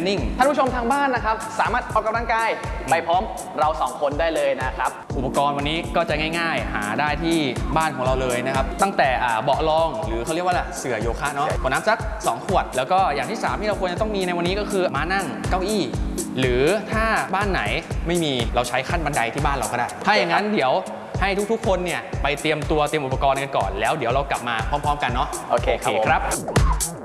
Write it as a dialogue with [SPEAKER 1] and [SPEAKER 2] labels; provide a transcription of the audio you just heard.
[SPEAKER 1] นนิ่ง
[SPEAKER 2] ท่านผู้ชมทางบ้านนะครับสามารถออกกำลังกายไปพร้อมเรา2คนได้เลยนะครับ
[SPEAKER 1] อุปกรณ์วันนี้ก็จะง่ายๆหาได้ที่บ้านของเราเลยนะครับตั้งแต่เบาะรองหรือเขาเรียกว่าเสื่อโยคะเนาะขวดน้ำสัก2 ขวดแล้วก็อย่างที่3ที่เราควรจะต้องมีในวันนี้ก็คือม้านั่งเก้าอี้หรือถ้าบ้านไหนไม่มีเราใช้ขั้นบันไดที่บ้านเราก็ได้ถ้าอย่างนั้นเดี๋ยวให้ทุกๆคนเนี่ยไปเตรียมอุปกรณ์กันก่อนแล้วเดี๋ยวเรากลับมาพร้อมๆกันเนาะ
[SPEAKER 2] โอเคครับ